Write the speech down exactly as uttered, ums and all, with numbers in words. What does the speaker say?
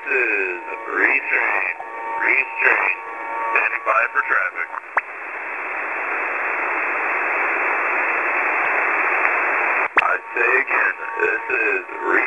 is Restrain. Restrain. Standing by for traffic. I say again, this is Restrain.